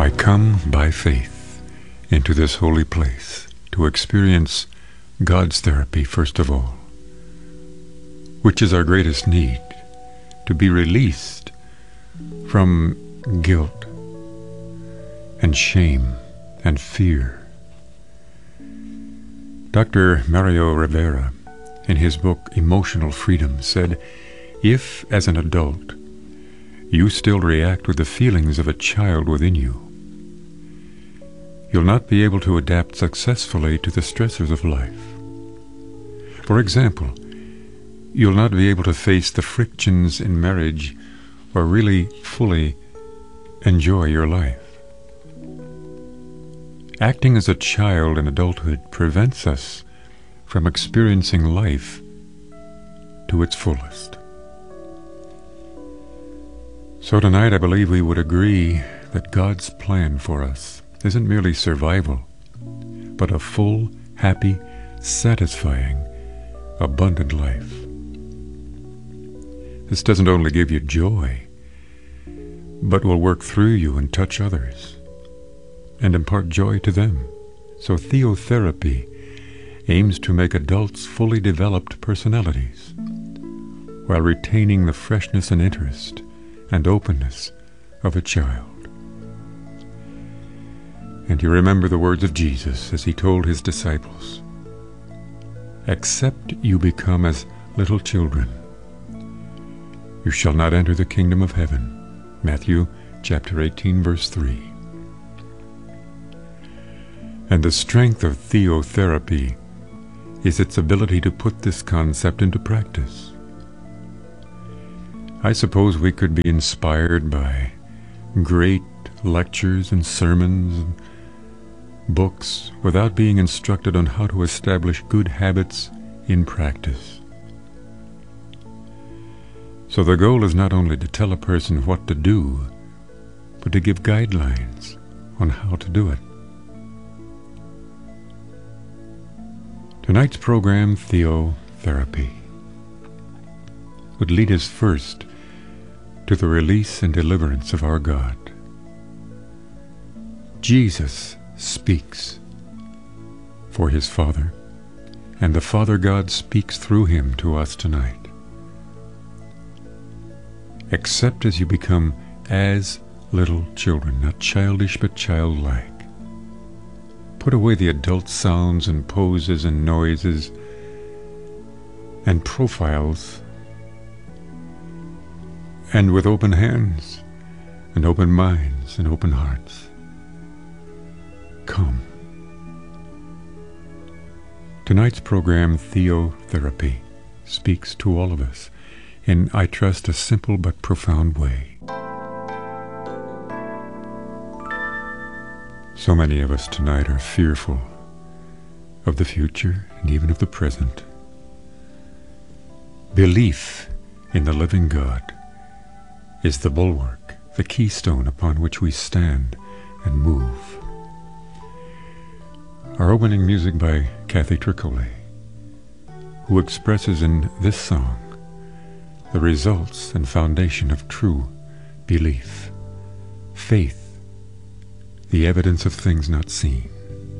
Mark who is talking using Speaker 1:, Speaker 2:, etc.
Speaker 1: I come by faith into this holy place to experience God's therapy first of all, which is our greatest need, to be released from guilt and shame and fear. Dr. Mario Rivera, in his book Emotional Freedom, said, if, as an adult, you still react with the feelings of a child within you, you'll not be able to adapt successfully to the stressors of life. For example, you'll not be able to face the frictions in marriage or really fully enjoy your life. Acting as a child in adulthood prevents us from experiencing life to its fullest. So tonight I believe we would agree that God's plan for us isn't merely survival, but a full, happy, satisfying, abundant life. This doesn't only give you joy, but will work through you and touch others and impart joy to them. So theotherapy aims to make adults fully developed personalities while retaining the freshness and interest and openness of a child. And you remember the words of Jesus as he told his disciples, except you become as little children, you shall not enter the kingdom of heaven. Matthew chapter 18, verse 3. And the strength of theotherapy is its ability to put this concept into practice. I suppose we could be inspired by great lectures and sermons and books without being instructed on how to establish good habits in practice. So the goal is not only to tell a person what to do, but to give guidelines on how to do it. Tonight's program, Theotherapy, would lead us first to the release and deliverance of our God. Jesus speaks for his Father, and the Father God speaks through him to us tonight. Except as you become as little children, not childish but childlike. Put away the adult sounds and poses and noises and profiles, and with open hands and open minds and open hearts, come. Tonight's program, Theotherapy, speaks to all of us in, I trust, a simple but profound way. So many of us tonight are fearful of the future and even of the present. Belief in the living God is the bulwark, the keystone upon which we stand and move. Our opening music by Kathy Tricoli, who expresses in this song the results and foundation of true belief, faith, the evidence of things not seen.